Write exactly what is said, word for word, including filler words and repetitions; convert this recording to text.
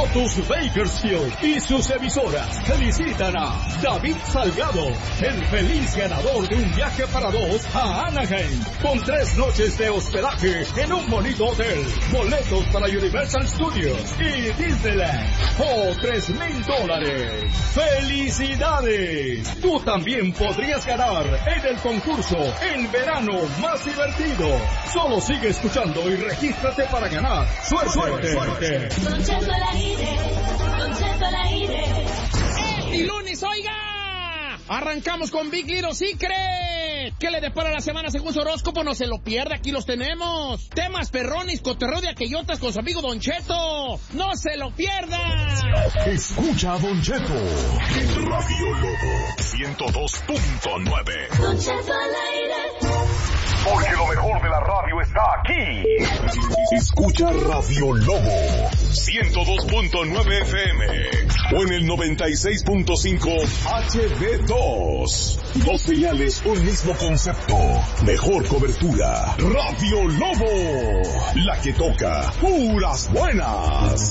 Lotus Bakersfield y sus emisoras felicitan a David Salgado, el feliz ganador de un viaje para dos a Anaheim, con tres noches de hospedaje en un bonito hotel, boletos para Universal Studios y Disneyland, o tres mil dólares. ¡Felicidades! Tú también podrías ganar en el concurso El Verano Más Divertido. Solo sigue escuchando y regístrate para ganar. ¡Suerte! ¡Suerte! ¡Suerte! Don Cheto al aire, Don Cheto al aire. ¡Y lunes, oiga! Arrancamos con Big Little Secret. ¿Qué le depara la semana según su horóscopo? No se lo pierda, aquí los tenemos. Temas perrones, cotorreo de aquellotas con su amigo Don Cheto. ¡No se lo pierda! Escucha a Don Cheto en Radio Lobo ciento dos punto nueve. Don Cheto al aire. Porque lo mejor de la radio está aquí. Escucha Radio Lobo ciento dos punto nueve F M o en el noventa y seis punto cinco H D dos. Dos señales, un mismo concepto. Mejor cobertura. Radio Lobo, la que toca puras buenas.